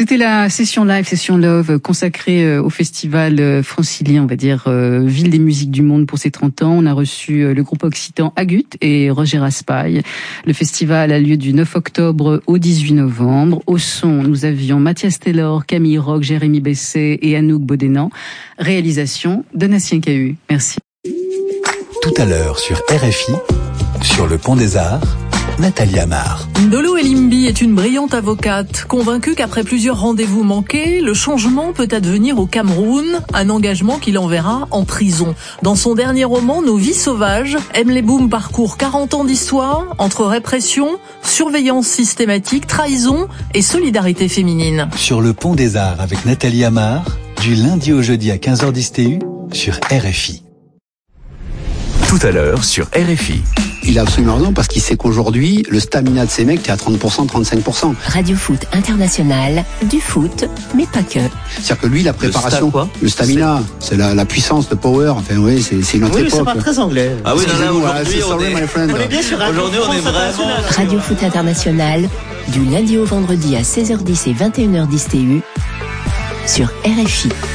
C'était la session live, session love, consacrée au festival francilien, on va dire, Ville des musiques du monde pour ses 30 ans. On a reçu le groupe occitan Agut et Roger Raspail. Le festival a lieu du 9 octobre au 18 novembre. Au son, nous avions Mathias Taylor, Camille Rock, Jérémy Besset et Anouk Bodenan. Réalisation, Donatien Cahu. Merci. Tout à l'heure sur RFI, sur le Pont des Arts, Nathalie Amar. Ndolo Elimbi est une brillante avocate, convaincue qu'après plusieurs rendez-vous manqués, le changement peut advenir au Cameroun, un engagement qui l'enverra en prison. Dans son dernier roman, Nos vies sauvages, Emily Boom parcourt 40 ans d'histoire entre répression, surveillance systématique, trahison et solidarité féminine. Sur le Pont des Arts avec Nathalie Amar, du lundi au jeudi à 15h10 TU sur RFI. Tout à l'heure sur RFI. Il a absolument raison parce qu'il sait qu'aujourd'hui, le stamina de ces mecs, t'es à 30%, 35%. Radio Foot International, du foot, mais pas que. C'est-à-dire que lui, la préparation, le stamina, c'est la puissance, le power, enfin oui, c'est une autre époque. Oui, c'est pas très anglais. Ah oui, non, là, aujourd'hui, on est bien sur aujourd'hui, on est vraiment... Radio Foot International, du lundi au vendredi à 16h10 et 21h10 TU, sur RFI.